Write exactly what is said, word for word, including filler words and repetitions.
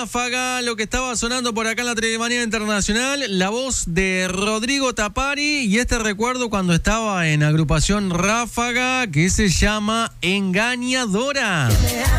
Ráfaga, lo que estaba sonando por acá en la Telemanía Internacional, la voz de Rodrigo Tapari y este recuerdo cuando estaba en agrupación Ráfaga que se llama Engañadora.